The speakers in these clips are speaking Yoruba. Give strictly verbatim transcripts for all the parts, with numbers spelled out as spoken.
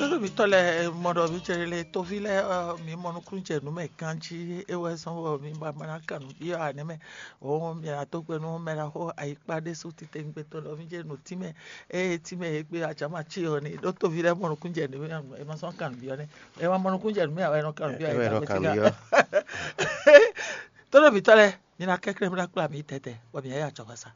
Todo mi tole modo mi cherele to vile mi monu kunche no me kanchi e wa so mi ba mana kanu bi ane me o mi ato pe no me ra ho ai pade su ti te ngbe to lo mi je no ti me e ti me pe acha ma chi o ni do to vile monu kunche ni e ma so kanu bi ane e wa monu kunche mi a no kanu bi ai e no ba kanu ti yo todo mi tole ni na kekre mi na kla mi tete wa mi ya chokasa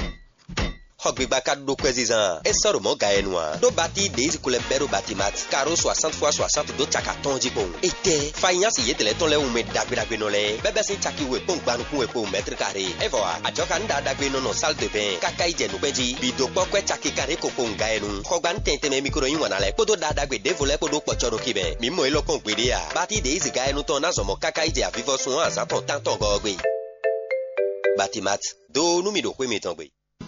Hogbiba ka do kwezizan. E soro mo ga enwa. Do bati dezi kulembero batimat. Karo soixante fois soixante do chaka tonji bon. Ete. Fainya si yetele ton le ume dagbe dagbe no le. Bebe sin chaki we pon gbanu kun we po mètre carré. E voa. Ajoka nda dagbe no no salle de bain. Kaka ije no beji. Bido pokwe chaki carré ko pon ga enu. Hogban tente me mikro yin wana le. Podo da dagbe devole podo pochoro kibe. Mi mo elo kon gbede ya. Bati dezi ga enu ton na zomo kaka ije avivo sun anza ton tanton go gbe. Batimat. Do nu mi do kwe metongbe.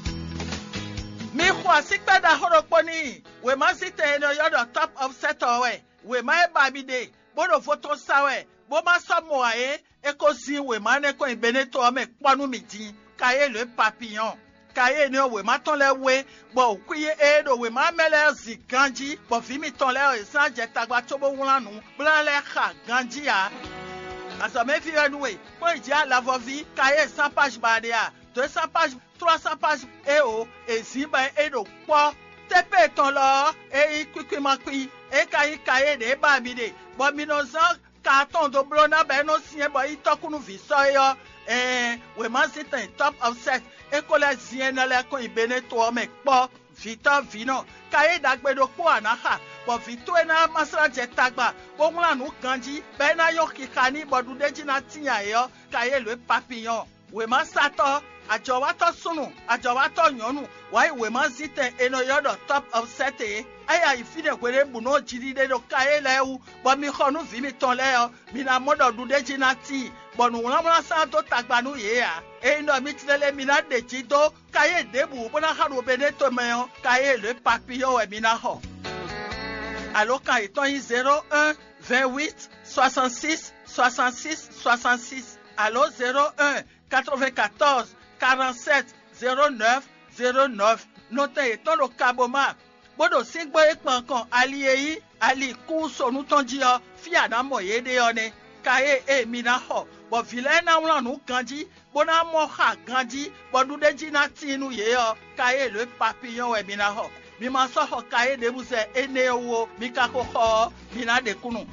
Mi kwa sikpe da horokpo ni we ma site eno yodo top of set we we ma e babi de bodo photo sawe bo ma somo aye e ko si we ma ne ko ibeneto me ponu mi tin kaye le papillon kaye ni we ma ton le we bo kuye e do we ma mele zi ganji bo fi mi ton le e san je tagba tobo wulanu blan le kha ganji ya aso me fi enu we ko iji ala vovi kaye cent page badia deux cents pages trois cents pages e o ezi ba e do po tepe ton lo e kwikwi makwi e kai kai de ba mi de bo mi no san carton do blona ba no sien bo i tokunu vi so yo eh we man sit in top of set e ko la sien na le ko ibene to me po vita vino kai dagbe do po anaha bo vito na masra je tagba bo nla nu kanji be na yo kikani bo du deji na tiya yo kai le papillon we man sato ajowato sunu ajowato nyonu why we man sit eno yodo top of set e aya ifide kwere bu no jiri de do kae lewu bo mi khonu vi mi ton le o mi na modo du de jinati bo nu la mala sa to tagbanu ye ya e no mi tile mi na de ji do kae de bu bo na haru be de to me o kae le papillon e mi na ho alors quand étant zéro un vingt-huit soixante-six soixante-six soixante-six allo zéro un quatre-vingt-quatorze quarante-sept zéro neuf zéro neuf note eton lo kaboma bodo singbo ekpan kan ali eyi ali ku sonu tonji o fi adamo yede o ne kaye e mi na ho bo vile na wlanu ganji bona mo ha ganji bodu deji na tinu ye o kaye le papillon e mi na ho mi ma so ho kaye de buse ene owo mi ka ko ho mi na de kunu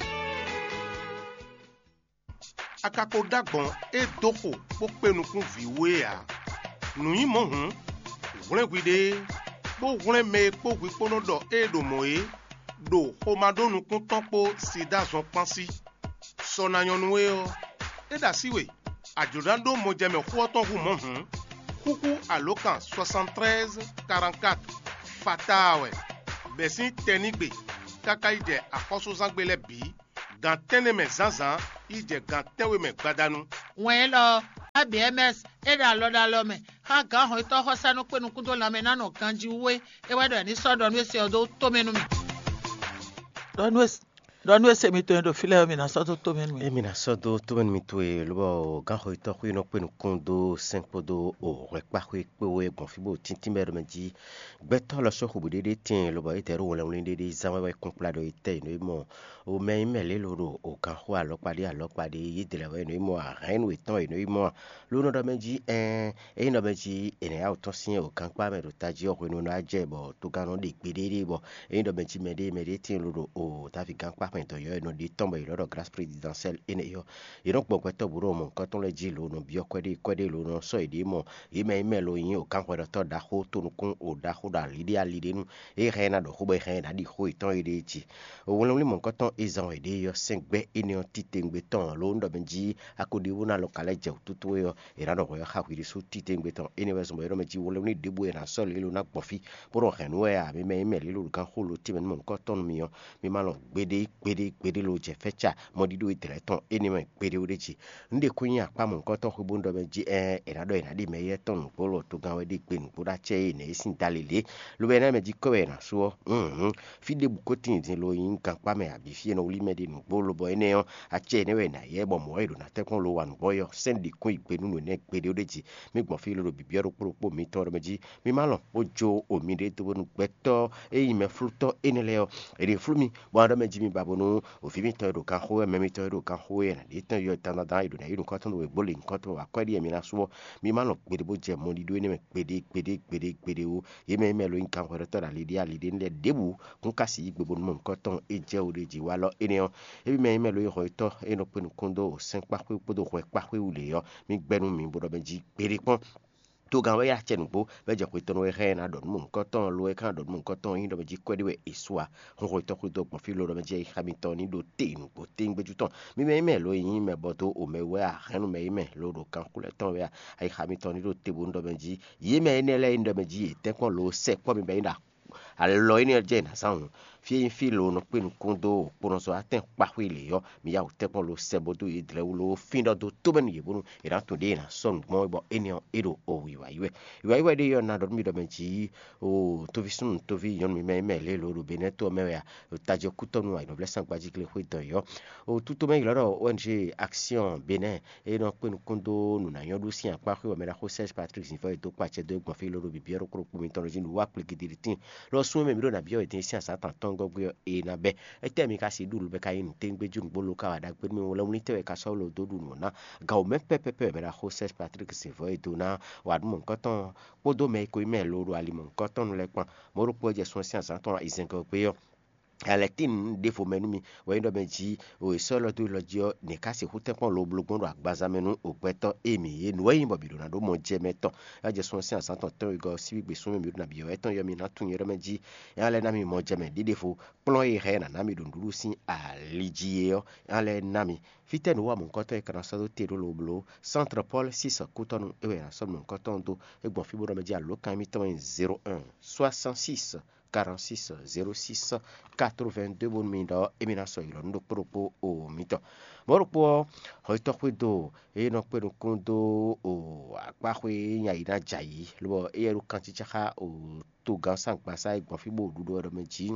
akako dagbon e doko po penukun viwe a nuyin mo hun wren gwide po wren me po gwi pono do e do moe do homadonu kun tonpo sida zon pansi sona yonwe o e da siwe ajodando mo jeme huoton hu mo hun kuku alokan soixante-treize quarante-quatre fatawe besin tenigbe kaka ije akoso zangbele bi gantene me zanzan ije gantewe me gbadanu wen lo abi ms e da lo da lo me ha gan ho to ho sanu penu kun to la me nanu kanji we e wa do ni so do no se odo to menu mi don we don we se mi to ndo file mi na so to to menu mi e mi na so do to menu mi to e lo gan ho to ku no penu kun do cinq podo o re pa ku pe we gon fibo tintin be me ji gbeto lo so ku bu dede tin lo ba ite ro won le dede zanwe we kun plado ite no mo o me imele loro o kan ho alopade alopade yidele we no mo a ren we ton no mo lo no do meji eh e no meji ene a to sin o kan pa me ro taji o no na je bo to kan no de gbedere bo e no meji me de me de tin loro o ta fi kan pa pe to yo no de tombe loro grâce présidentielle ene yo e ro gbogbo to buro mo kan ton le ji lo no bi o kwede kwede lo no so ide mo e me imelo yin o kan kwede to da ho to nu kun o da ho da lide alide nu e rena do ho be rena di ho iton ide ti o won le mo kan ton izan ede yo sengbe ene titengbe ton lo ndo benji akodi wona lokale je tutu yo irano ko ha kwiri su titengbe ton ene weso mo meji wole ni debu e na so le lo na gbofi poro henu e a mi me me le lo kan holo ti men mo ko ton mi yo mi ma lo gbede gbede gbede lo je fecha modido itreton enime gbede odeji nde kunya pam nkan to hubo ndo meji eh erado enadi meye ton polo to gawe de gbe npura che ne sin dalele lo be na meji ko na so mhm fide bukotin tin lo yin kan pa me abi fie no li mede no bolo bo ene yo ache ne we na ye bo mo edo na tekon lo wan boyo sendi kun igbe nu ne gbede odeji mi gbon fi lo bibi oro poropo mi to meji mi malo ojo omi de to bonu gbeto eyin me fruto enele yo ere frumi bo ado meji mi babonu ofimi to edo kan ho me mi to edo kan ho na de tan yo tan da edo na edo kan ton we gbole nkan to akwari emi na so mi malo gbede bo je mo dido ene me gbede gbede gbede gbede o ye me me lo nkan ho to da lidi alide nle debu kun kasi igbe bonu mo nkan ton e je odeji wa lo ene yo ebi me me lo ho to eno pe nkundo sen pa pe podo ho pa pe ule yo mi gbenu mi bodo meji gbede pon to gan we ya chenugbo be je ko tono we he na don mun ko ton lo e kan don mun ko ton yin do be ji kwedi we iswa ho ko to ko do pon fi lo do be je hamilton ni do te nu bo te ngbeju ton mi me me lo yin me boto o me we a hanu me me lo do kan kule ton we ai hamilton ni do te bo ndo be ji yi me ne le ndo be ji te kon lo se po mi be nda alo ini je na san fi fi lo no pe nkundo poronso aten pawe le yo mi ya o te kon lo se bodo idle lo fin do to ben ye bonu ira to de na son mo bo enio edo o wi wa iwe iwa iwe de yo na do mi do menji o to vi sun to vi yon mi me me le lo ru beneto me ya taje kutonu ai no blessing gbaji kle hu do yo o tuto me lo O N G Action Benin e no pe nkundo nu na yon do si apa hu me la ho Serge Patrick sin fa to pa che de gbon fi lo ru bi biero kro mi ton jin wa ple gidiritin lo sun me mi do na bio e tin si asa tan ton gogbo e na be e te mi ka si dulu be ka yin ten gbeju ngbolo ka wada gbe mi wala ni te ka so lo do du no na ga o me pepe pepe me la ho Serge Patrick sin fa do na wa du mon koton podo me ko me lo ru ali mon koton le pon mo ro po je sun si asa ton isin ko pe yo Alatin defo menumi wa ndo meji o solo do lojo ne kasi hutepon lo blogbon do agbaza menu ogbeto emi enu yin bobido na do mo je meto aje son si asanton to go si gbe sun mi do na biyo eton yo mi na tun yero meji ya le na mi mo je me defo plon e he na na mi do nduru si aliji yo ale na mi fiten wa mon koto e kana so do te do lo blo centre paul six coton e na so mon koton do e gbon fi bo do meji alo kan mi ton zéro un soixante-six quarante-six zéro six quatre-vingt-deux bon mindo emina so ilo ndo propo o mito moropo hoito kwido e no pedo kundo o akpa kwe nya ina jai lo e ru kanti chaka o to gansan pasa e gbon fi bo dudo do meji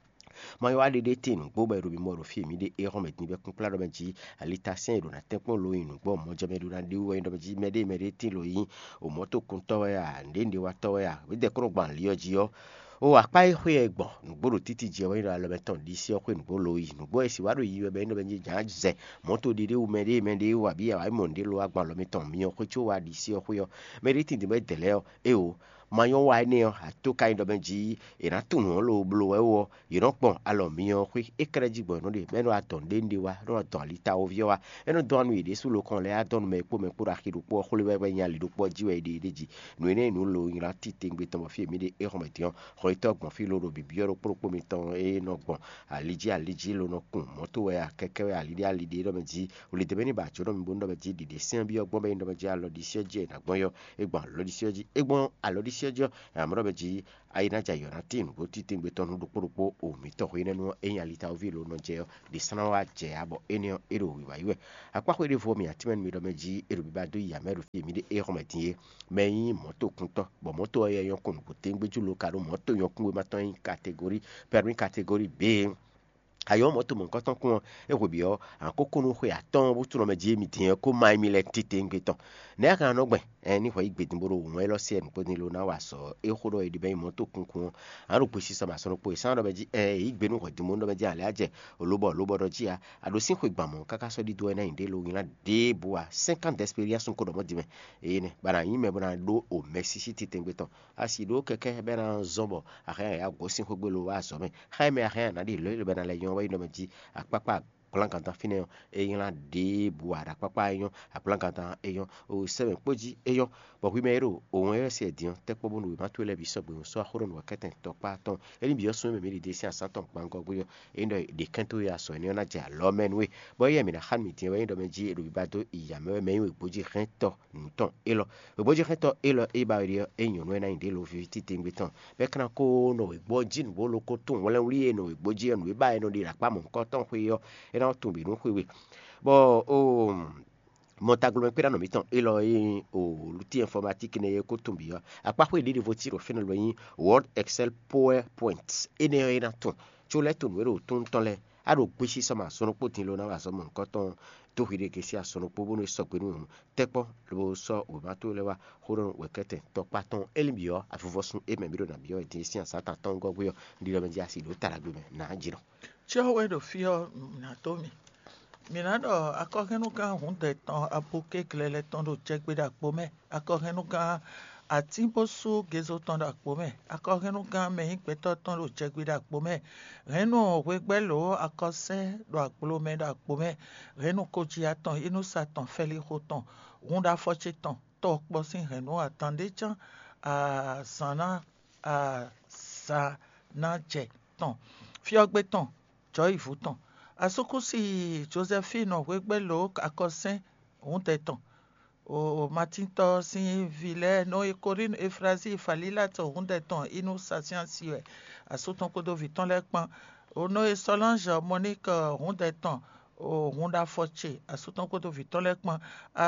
ma yo ade de tin gbo ba ru bi mo ro fi mi de e ro met ni be kun pla do meji alita sen do na tempon lo yin gbo mo je me do na de wo ndo meji me de me de tin lo yin o moto kun to ya ndende wa to ya we de kro gban li oji yo o apa ihu egbon nugboro titi je we lo meton di si okwe ngbolo yi nugbo esi waro yi we be no benji jaze moto dide u mede mede wa bi ya monde lo agbon lo meton mi okwe cho wa di si okwe yo mede tin de be tele e o mayon wa ni o to kind of benji ina tunu lo blo we wo iro pon alo mi okwe e kreji gbon no de meno aton de ndi wa ro ton lita ovio wa eno don wi de su lo kon le adon me po me pura kiru po khole we we nya li do po ji we de deji no ene nu lo yin la titi ngbe to mo fi mi de e ko metion hoito gbon fi lo ro bibi oro propo mi ton e no gbon aliji aliji lo no kun moto we akeke we alidi alidi do meji o le de beni ba choro mi bo ndo meji dide sin bi ogbon be ndo meji alo di si oje na gbon yo e gbon lo di si oje e gbon alo di si oje amro meji aina jayo na tin bo titi ngbe ton do propo o mi to ko ine no e alita ovi lo no je di sana wa je abo enio ero wi wa iwe akwa ko de fo mi atimen mi do meji ero bi ba do ya meru fi mi de e ko metin meyin moto kun to bo moto e yon kun bo te ngbeju lo karo moto yon kun we maton category permis category B ayo moto mon koton kun e ko bi o an kokun no hwe aton bo tu no meji mi tin ko mai mi le tite ngbeton ne kan no gbe e ni fo igbe tin boro won e lo se en po ni lo na wa so e ko do e di be moto kun kun an ro po si sama so no po san do meji e igbe nu ko di mo do meji ale aje olobo olobo do ji a ado sin ko igba mo kaka so di do e na inde lo yin la de bo a cinquante d'expérience ko do mo di me e ne bara yin me bona do o messi tite ngbeton asi do keke be na zombo a ya go sin ko gbe lo wa so me ha me a na di lo le be na le yon we no meji akpapa plankanta fine eyan la de buara papa eyan a plankanta eyan o seven poji eyan bo wi mero o won se dion te po bonu ma to le bi so gbe so ahoro no keten to pa ton eni bi so me mi de si asan ton pa ngo gbo endo de kento ya so ni ona ja lo men we bo ye mi na khan mi tin we endo me ji ero bi ba to iya me me we boji kento nton elo we boji kento elo e ba ri eyan no na inde lo fi ti tin ton be kan ko no we boji no lo ko ton wole ri eno we boji eno we ba eno di ra pa mo nko ton pe yo era to bi no kwewe bo o montaglo pera no miton ilo yin o luti informatique ne ko tumbi yo apapwe de votir o final yin word excel powerpoint ene ina ton chole ton wero ton ton le aro gbeshi sama sono potin lo na wa so mo nkan ton to hire ke si asono po bonu so pe nu tepo lo so o ma to le wa horon wekete to paton elbio afuvosun e me biro na bio e si asata ton gogbo yo ndiro me ji asi lo taragbe me na jiro Cho we do fio na tomi. Minado akogenu ka hunde ton apuke klele ton do check be da pome. Akogenu ka atimbosu gezo ton da pome. Akogenu ka me peto ton do check be da pome. Renu we gbelo akose do akpolo me da pome. Renu koji aton inu satan feli hoton. Runda foche ton. To posin renu attendez chan a sana a sa na che ton. Fiogbe ton. Joy Fouton. Asokosi Josephine Wegbelo Akosin Hunteton. O Matinto Sin Ville no e Corinne Efrazi Falila to Hunteton Inu Sasian Siwe. Asoton Kodo Viton Lekpan. O no e Solange Monique Hunteton. O Hunda Foche. Asoton Kodo Viton Lekpan.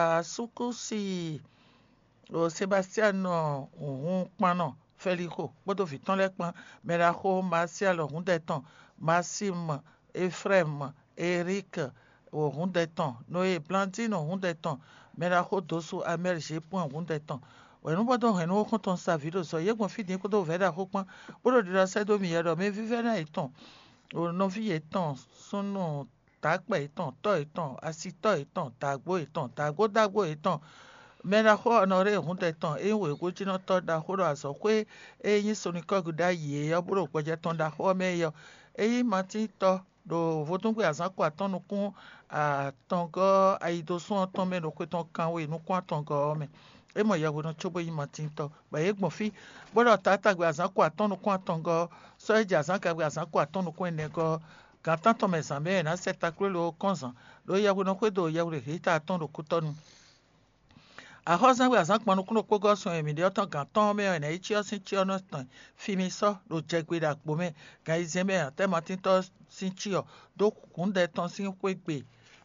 Asokosi O Sebastiano Hunpanon. Felico, Bodo Viton Lekpan. Meraho Martial Hunteton. Maxime, Ephraim, Eric, au Rondeton, Noé, Blandine, au Rondeton, Meraho, Dosso, Amel, G. Rondeton. Ouais, nous podons renouer quand on sa vie, so yé, mon fils, n'y a pas de verre à roupement, pour le dire, c'est domière, mais vivez là étant, au novi étant, son nom, tagba étant, to étant, assito étant, tagbo étant, tagbo, tagbo étant. Meraho, honoré, Rondeton, et où est Gojino, Toda, Horo, à son coué, et y son icône d'aïe, et à boulot, quoi, j'ai ton d'arro, mais eyi mati to do vodungwe azanko atonu kun atongo aidosun ton me no kweton kanwe no kun atongo me e mo yawo no chobo yi mati to ba ye gbonfi bodo tata gbe azanko atonu kun atongo so eje azanka gbe azanko atonu kun nego gatan to me zambe na seta krelo konzan lo yawo no kwedo yawo re hita atonu kutonu ahozan we azan panu kuno pogo so emi de otan kan ton me na ichi osin chi ono tan fimi so lo je gbe da po me ga izeme ate matin to sin chi o do kun de ton sin kwegbe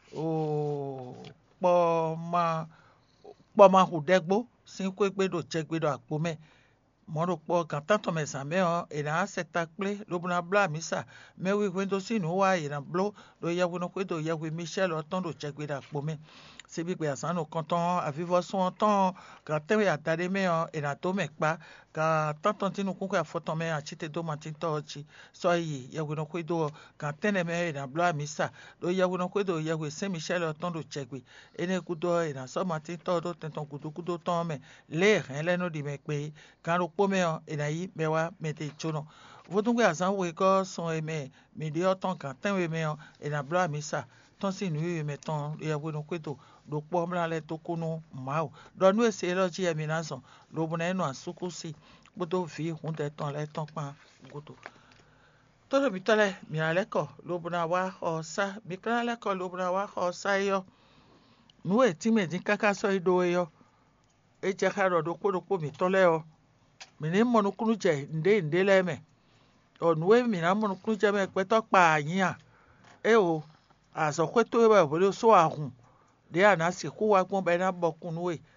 o po ma po ma hu degbo sin kwegbe do je gbe do apo me mo ro po kan tan to me san me o e na seta ple lo buna bla mi sa me wi window sin wa ira blo do ye wono kwedo ye wi Michel o ton do je gbe da po me sebi gbe asan no konton avivo son ton ka tewe atade me e na to me pa ka tanton tinu kun ka foton me a chite do matin to chi so yi ye we no kwedo ka tene me e na bla misa do ye we no kwedo ye we Saint Michel o ton do chegbe ene kudo e na so matin to do tenton kudo kudo ton me le ren le no di me pe kan ro po me e na yi me wa me te chono vodungwe asan we ko son e me me de o ton ka tenwe me e na bla misa ton si nu me ton ye we no kwedo do po mla le to kunu mau do nu ese lo ji emi nason lo bona enu asuku si bodo fi hun de ton le ton pa goto to lo bitole mi ale ko lo bona wa o sa mi kra le ko lo bona wa o sa yo nu e ti me din kaka so ido yo e je ka ro do ko do ko mi tole o mi ni mo nu kunu je nde nde le me o nu e mi na mo nu kunu je me pe to pa yin a e o aso kweto e ba bo so ahun de anasi ku wa gbon be na bokun we